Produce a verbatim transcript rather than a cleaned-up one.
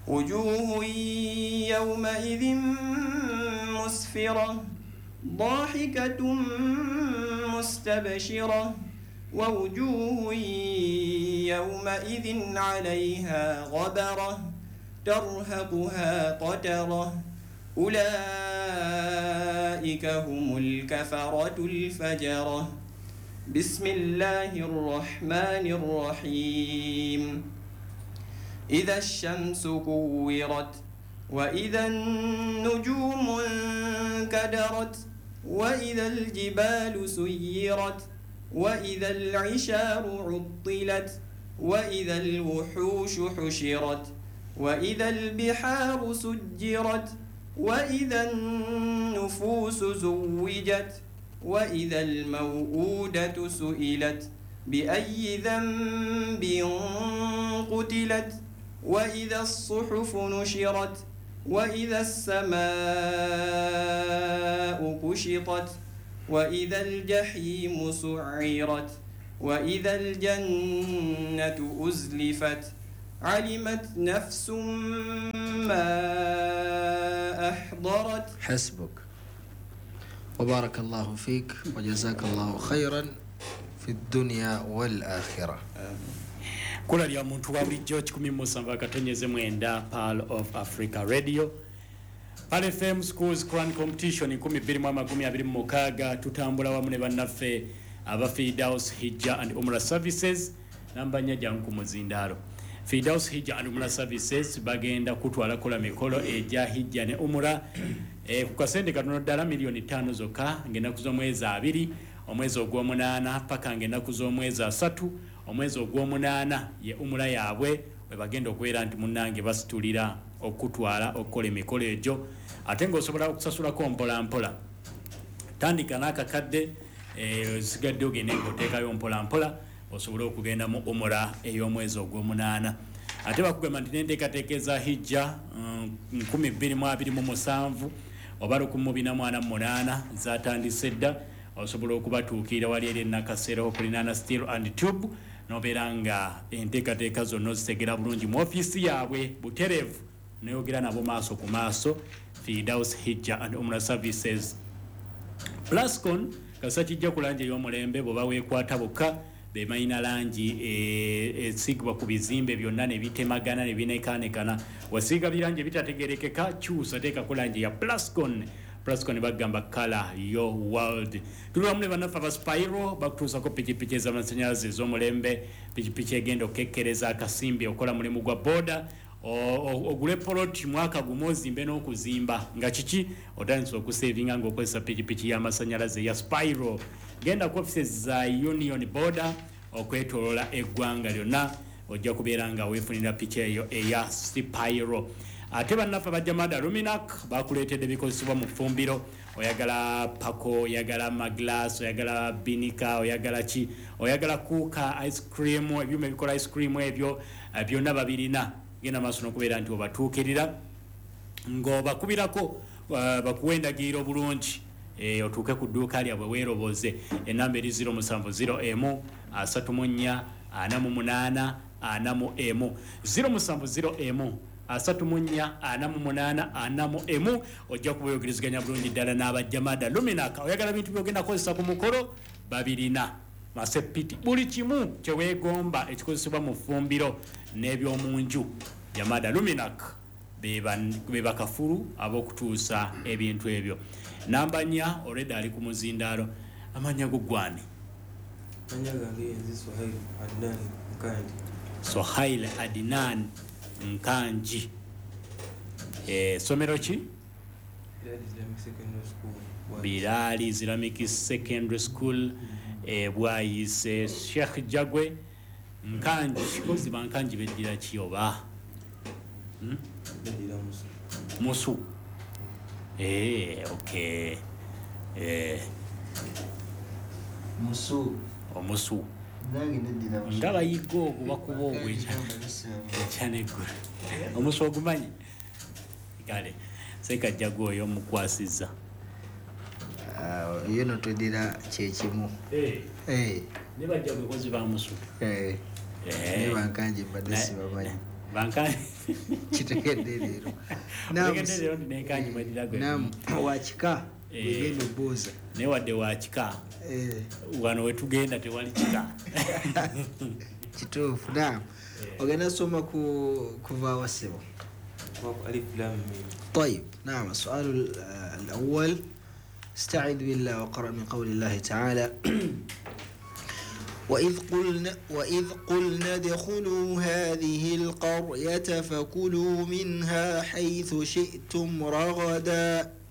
وجوه يومئذ مسفرة ضاحكة مستبشرة ووجوه يومئذ عليها غبرة ترهقها قترة أولئك هم الكفرة الفجرة بسم الله الرحمن الرحيم إذا الشمس كورت وإذا النجوم انكدرت وإذا الجبال سيرت وإذا العشار عطلت وإذا الوحوش حشرت وإذا البحار سجرت وإذا النفوس زوجت وإذا الموءودة سئلت بأي ذنب قتلت وإذا الصحف نشرت وإذا السماء كشطت وإذا الجحيم سعرت وإذا الجنة أزلفت علمت نفس ما أحضرت. حسبك وبارك الله فيك وجزاك الله خيرا في الدنيا والآخرة. Kula lya muntu wa bulijjo kikumi mu musanvu akatonnyeze mwenda Pearl of Africa Radio Pearl F M Schools Quran Competition nkumi bbiri mu amakumi abiri mu mukaaga tutambula wamu ne bannaffe aba Firdaus Hijja and Umrah Services namba nnya jangu ku muzindaalo. Firdaus Hijja and Umrah Services bagenda kutwala kola mikolo eja Hijja ne Umrah e ku kasente katono ddala miliyoni ttaano zokka ng'ennaku z'omwezi abiri omwezi ogw'omunaana paka ng'ennaku z'omwezi asatu omwezi ogw'omunaana ye Umrah yaabwe we bagenda okubeera nti munnange basitulira okutwala okukola emikolo egyo ate ng'osobola okusasulako mpola mpola tandika n'akakadde sigadde ogende ng'oteekayo mpola mpola osobole okugenda mu Umrah ey'omwezi ogw'omunaana ate bakugamba nti n'enteekateeka eza Hijja nkumi bbiri mu abiri mu musanvu oba lukumi mu bina mu ana mu munaana zatandise dda osobola okubatuukirira wali eri Nakasero Okulinana Steel and Tube nobeera nga enteekateeka zonna ozitegera bulungi mu ofiisi yaabwe butereevu neyogera nabo maaso ku maaso. Firdaus Hijja and Umrah Services Plascon kasa kijja ku langi ey'omulembe bw'oba weekwata bokka be mayina langi esigibwa ku bizimbe byonna ne bitemagana ne binekaanekana wasiiga birangi ebitategerekeka kyusa teekako langi ya Plascon. Plascon bagamba kala yo world. Tulwa mule banafa ba Spyro bakutuusako pikipiki ez'amasanyalaze ez'omulembe pikipiki egenda okekkereza akasimbi okola mulimu gwa boda ogule poloti mwaka gumu ozimbe n'okuzimba nga kiki otandise okusevinga ng'okozesa pikipiki y'amasanyalaze ya Spyro. Genda ku offices za Union Border okwetolola eggwanga lyonna ojja kubeera nga weefunira piki eyo eya Spyro. Ate bannafa bajamada Luminac bakuleetedde bikozesebwa mu ffumbiro oyagala pako oyagala maglass oyagala binika oyagala ki oyagala kuuka ice cream ebyuma ebikola ice cream ebyo byonna babirina genda maaso n'okubeera nti obatuukirira ng'obakubirako bakuwendagiriro bulungi otuuke ku dduuka lyabwe weeroboze. Ennamba eri zero musanvu zero emu asatu mu nnya ana mu munaana ana mu emu zero musanvu zero emu asatu mu nnya ana mu munaana ana mu emu ojja kubayogerezeganya bulungi ddala n'abajamada Luminac oyagala bintu byogenda kozesa ku mukolo babirina masepiti buli kimu kyeweegomba ekikozesebwa mu ffumbiro n'ebyomunju jamada Luminac be bakafulu ab'okutuusa ebintu ebyo. Namba nnya olwedda ali ku muzindaalo amanya go gwani Sohail Adnan Nkanji eh somero ki Bilali Islamic Secondary School eh bwayise Sheikh Jagwe Nkanji kozi bankanji bedira kiyoba hmm? bedira musu musu eh okay eh musu omusu ndaba yigo kubakuba obwe cyane gura omusu ogumanyi kale seka jago yo mukwasiza ah yo no tudira kyekimu eh eh ne bajja kukozi ba musu eh eh ne bankanje badesi bamanyi banka kitegedde leero Tegedde leero ndinekanyi mwedira gwe nam wakika Eh. wegenda obuuza naye wadde wakika Eh, wano wetugenda tewali kika kituufu nam ogenda soma ku kuva wasebo ألف لام ميم. طيب نعم السؤال ال- الأول استعذ بالله وقرأ من قول الله تعالى وإذ قلنا وإذ قلنا ادخلوا هذه القرية فكلوا منها حيث شئتم رغدا